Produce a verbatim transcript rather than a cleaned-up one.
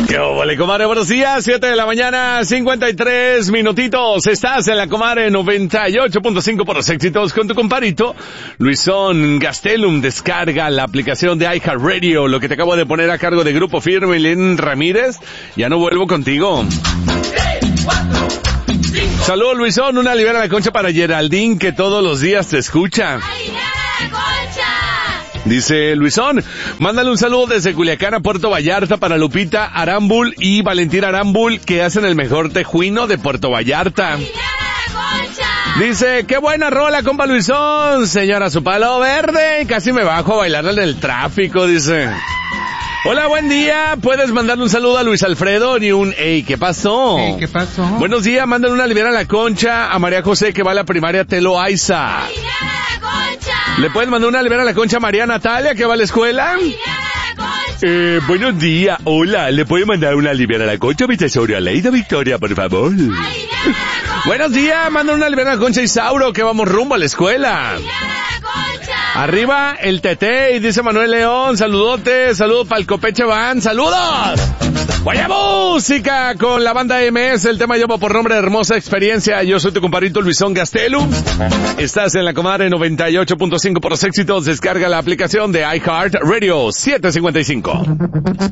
¿Qué vale, comadre? Buenos días, siete de la mañana, cincuenta y tres minutitos. Estás en la comadre noventa y ocho punto cinco por los éxitos con tu comparito, Luisón Gastelum. Descarga la aplicación de iHeartRadio, lo que te acabo de poner a cargo de Grupo Firme y Lynn Ramírez. Ya no vuelvo contigo. Saludos, Luisón, una libera la concha para Geraldine, que todos los días te escucha. Dice Luisón, mándale un saludo desde Culiacán a Puerto Vallarta para Lupita Arambul y Valentín Arambul, que hacen el mejor tejuino de Puerto Vallarta. Dice, qué buena rola, compa Luisón, señora, su palo verde, casi me bajo a bailar en el tráfico, dice. Hola, buen día, puedes mandarle un saludo a Luis Alfredo ni un, ey, ¿qué pasó? Ey, ¿qué pasó? Buenos días, mándale una libera a la concha a María José, que va a la primaria Telo Aiza. ¿Le pueden mandar una libera a la concha a María Natalia, que va a la escuela? Eh, buenos días, hola, ¿le puede mandar una libera a la concha a mi tesoria Leida Victoria, por favor? Buenos días, manda una libera a la concha a Isauro, que vamos rumbo a la escuela. Arriba el Tete, y dice Manuel León, saludotes, saludos para el Copeche Van, saludos. Vaya música con la banda M S, el tema lleva por nombre Hermosa Experiencia. Yo soy tu compadrito Luisón Gastelum. Estás en la comadre noventa y ocho punto cinco por los éxitos. Descarga la aplicación de iHeartRadio siete cincuenta y cinco.